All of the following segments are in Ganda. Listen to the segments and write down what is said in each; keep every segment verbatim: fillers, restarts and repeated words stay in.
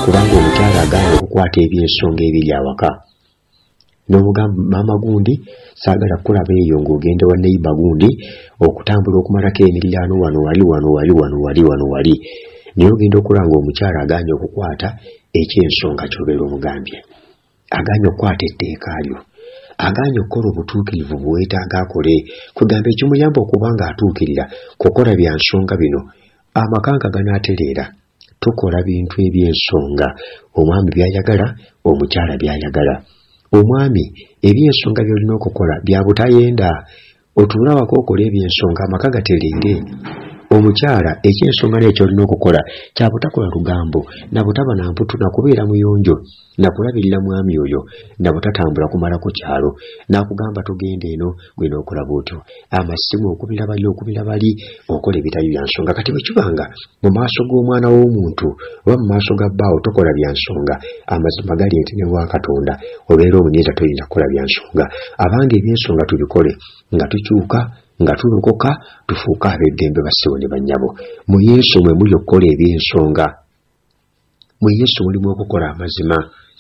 kubanga omukyala agaanye okukwata ebyensonga ebiri awaka n'omugamba maama gundi saagala kulaba eyo ng'ogenda wa neighbor gundi okutambula okumalako emiriraano wano wali wano wali wano wali wano wali naye ogenda okulaba ng'omukyala agaanye okukwata ekyensonga ky'obeera omugambye, agaanye okukwata etteeka lyo, agaanye okukola obutuukirivu bwe weetaaga akole, kugamba ekimuyamba okuba ng'atuukirira kukola bya nsonga bino. Amaka nga ganaatereera tukola bintu eby'ensonga, omwami by'ayagala, omukyala by'ayagala. Omwami eby'ensonga by'olina okukola bya butayenda, otuula waka okola eby'ensonga amaka gatereere. Omukyala ekyensonga n'ekyo olina okukola kya butakola lugambo, na butaba na mputu, na kubeera muyonjo, na kulabirira mwami oyo, na butatambula kumala ku kyalo, nakugamba tugenda eno gwena okola bwotyo. Amasimu okubira bali okubira bali okola ebitali bya nsonga. Kati bwe kibanga mu maaso g'omwana w'omuntu oba mu maaso ga bbaawo tokola bya nsonga, amazima gali nti ne wa Katonda obeera omunyiiza toyinza kukola bya nsonga. Abange ebyensonga tubikole nga tukyuka, nga tulokoka, tufuuka ab'eddembe bassebo ne bannyabo. Mu Yesu mwe muli okukola eby'ensonga, mu Yesu mulimu okukola amazima.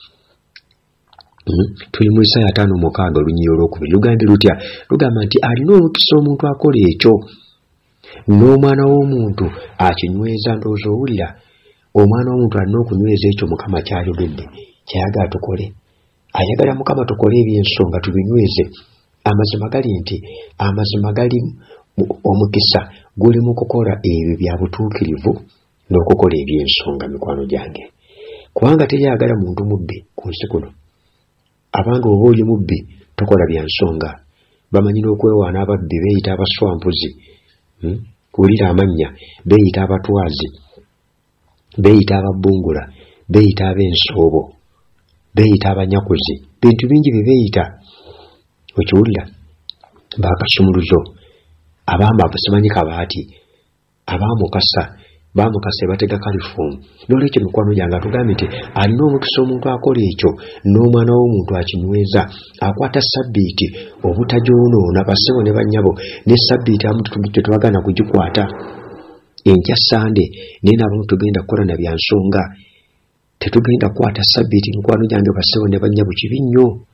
Mm? Tuli mu Isaaya ataano mukaaga olunyiira olwokubiri lugambye lutya? Lugamba nti alina olukisa omuntu akola ekyo, n'omwana w'omuntu akinyweza. Ndowooza owulira, omwana w'omuntu alina okunyweza ekyo Mukama ky'ayogedde kyayagala tukole. Ayagala Mukama tukole eby'ensonga tubinyweze. Amazima gali nti amazima gali omukisa guli mu kukola ebyo bya butuukirivu n'okukola eby'ensonga. Mikwano gyange, kubanga teyagala muntu mubbi ku nsi kuno. Abange oba oli mubbi tokola bya nsonga. Bamanyi n'okwewaana ababbi beeyita abaswampuzi. Hmm? Wulira amannya, beeyita abatwazi, beeyita ababbungula, beeyita ab'ensoobo, beeyita abanyakuzi, bintu bingi bye beeyita. Okiwulira? Bakasumuluzo, abamba simanyi kabaati, abamukasa, bamukasa batega kalifumu. N'olwekyo mikwano gyange atugambye nti alina omukisa omuntu akola ekyo, n'omwana w'omuntu akinyweza. Akwata sabbiiti obutajoonoona bassebo ne bannyabo, ne sabbiiti amu tetwagana kugikwata. Enkya Sande naye n'abamu tugenda kukola na bya nsonga, tetugenda kukwata sabbiiti. Mikwano gyange bassebo ne bannyabo kibi nnyo.